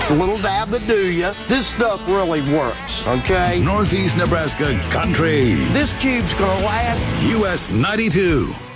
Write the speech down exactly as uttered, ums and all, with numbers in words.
a little dab to do ya. This stuff really works, okay? Northeast Nebraska Country. This cube's gonna last. U S ninety-two.